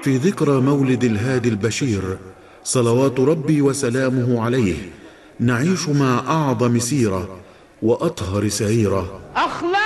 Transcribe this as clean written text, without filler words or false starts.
في ذكرى مولد الهادي البشير صلوات ربي وسلامه عليه نعيش مع أعظم سيرة وأطهر سريرة.